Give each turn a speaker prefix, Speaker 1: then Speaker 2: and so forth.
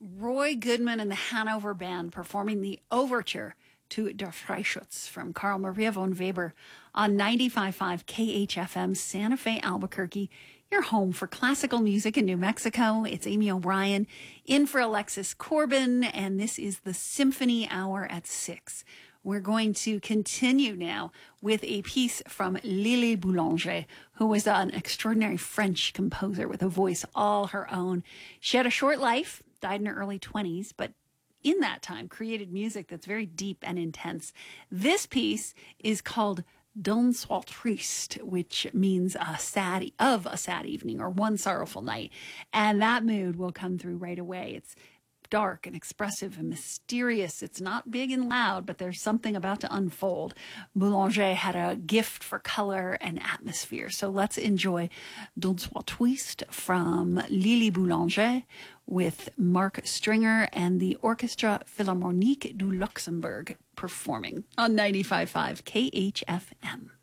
Speaker 1: Roy Goodman and the Hanover Band performing the overture to Der Freischütz from Carl Maria von Weber on 95.5 KHFM Santa Fe, Albuquerque. Your home for classical music in New Mexico. It's Amy O'Brien in for Alexis Corbin, and this is the Symphony Hour at 6. We're going to continue now with a piece from Lili Boulanger, who was an extraordinary French composer with a voice all her own. She had a short life, died in her early 20s, but in that time created music that's very deep and intense. This piece is called D'un soir triste, which means a sad evening or one sorrowful night. And that mood will come through right away. It's dark and expressive and mysterious. It's not big and loud, but there's something about to unfold. Boulanger had a gift for color and atmosphere. So let's enjoy D'un soir triste from Lili Boulanger with Mark Stringer and the Orchestra Philharmonique du Luxembourg performing on 95.5 KHFM.